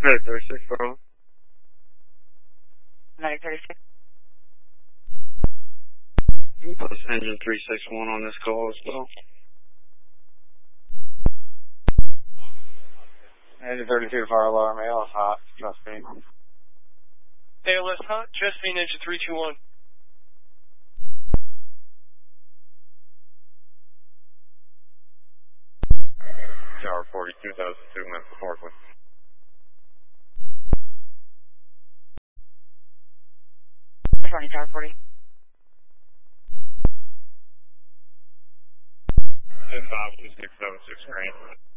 Hey, 36, bro. 936. Plus engine 361 on this call as well. Engine 32, fire alarm, ALS hot, just me. ALS hot, just me, engine 321. Tower 40, 2002, Memphis, Northwest. Running Tower 40. 10-5-2676, Grant.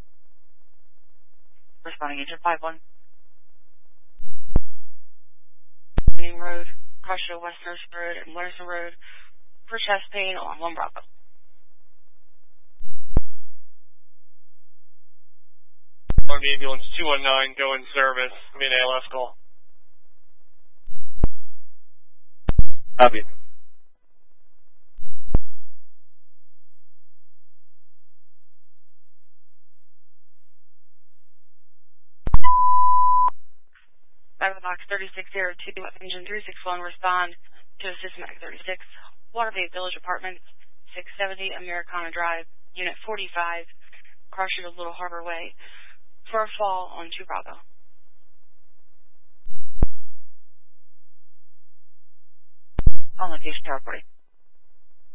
Responding engine 51. Main Road, Crusher, West Nurse Road, and Larson Road for chest pain on 1 Bravo. On the ambulance 219, go in service, mid ALS call. Copy. Box 3602, engine 361, respond to a systematic 36, Watergate Village Apartments, 670 Americana Drive, Unit 45, Crusher to Little Harbor Way, for a fall on 2 Bravo. On location, Tower 40.